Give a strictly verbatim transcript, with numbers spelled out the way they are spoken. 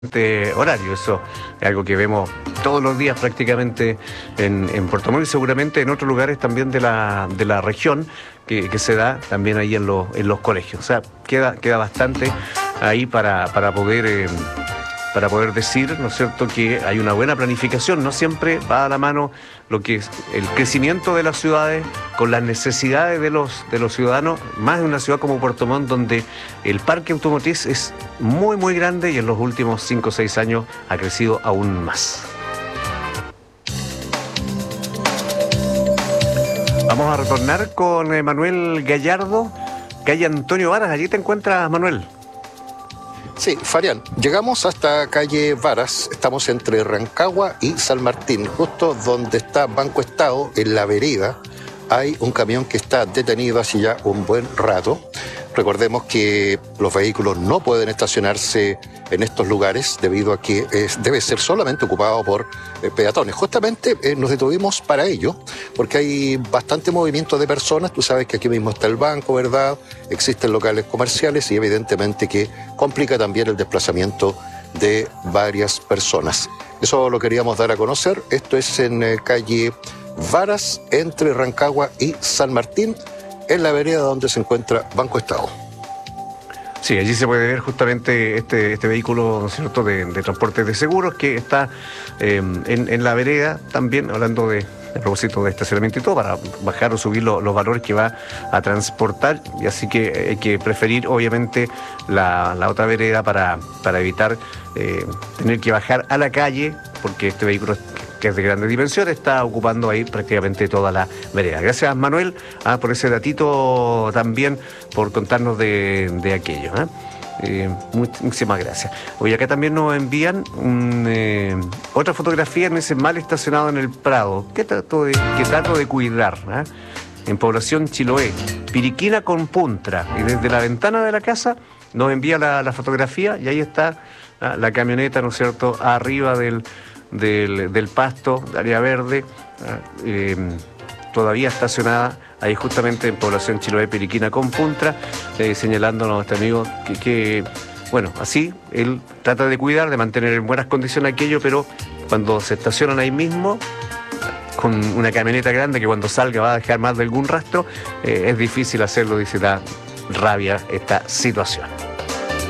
Este horario. Eso es algo que vemos todos los días prácticamente en, en Puerto Montt y seguramente en otros lugares también de la, de la región que, que se da también ahí en los, en los colegios. O sea, queda, queda bastante ahí para, para poder... Eh, para poder decir, ¿no es cierto?, que hay una buena planificación. No siempre va a la mano lo que es el crecimiento de las ciudades con las necesidades de los, de los ciudadanos, más en una ciudad como Puerto Montt, donde el parque automotriz es muy, muy grande y en los últimos cinco o seis años ha crecido aún más. Vamos a retornar con eh, Manuel Gallardo, calle Antonio Varas. Allí te encuentras, Manuel. Sí, Fabián, llegamos hasta calle Varas, estamos entre Rancagua y San Martín, justo donde está Banco Estado, en la vereda. Hay un camión que está detenido hace ya un buen rato. Recordemos que los vehículos no pueden estacionarse en estos lugares debido a que es, debe ser solamente ocupado por eh, peatones. Justamente eh, nos detuvimos para ello, porque hay bastante movimiento de personas. Tú sabes que aquí mismo está el banco, ¿verdad? Existen locales comerciales y evidentemente que complica también el desplazamiento de varias personas. Eso lo queríamos dar a conocer. Esto es en eh, calle Varas, entre Rancagua y San Martín, en la vereda donde se encuentra Banco Estado. Sí, allí se puede ver justamente este, este vehículo, ¿no es cierto?, de, de transporte de seguros que está eh, en, en la vereda también, hablando de, a propósito de estacionamiento y todo, para bajar o subir lo, los valores que va a transportar, y así que hay que preferir obviamente la, la otra vereda para, para evitar eh, tener que bajar a la calle, porque este vehículo que es de grandes dimensiones, está ocupando ahí prácticamente toda la vereda. Gracias, Manuel, ah, por ese datito también, por contarnos de, de aquello. ¿eh? Eh, muchísimas gracias. Hoy acá también nos envían un, eh, otra fotografía en ese mal estacionado en el Prado. ¿Qué trato de, qué trato de cuidar? ¿eh? En población Chiloé, Piriquina con Puntra. Y desde la ventana de la casa nos envía la, la fotografía y ahí está la, la camioneta, ¿no es cierto?, arriba del... Del, del pasto, de área verde, eh, todavía estacionada ahí justamente en población Chiloé, Piriquina con Puntra, eh, señalándonos a este amigo que, que, bueno, así él trata de cuidar, de mantener en buenas condiciones aquello, pero cuando se estacionan ahí mismo, con una camioneta grande que cuando salga va a dejar más de algún rastro, eh, es difícil hacerlo, dice, da rabia esta situación.